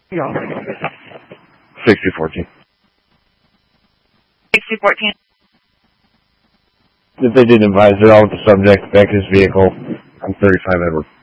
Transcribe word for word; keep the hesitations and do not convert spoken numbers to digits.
Yeah. sixty fourteen. sixty fourteen. If they didn't advise, they're all with the subject, back his vehicle. I'm thirty-five Edward.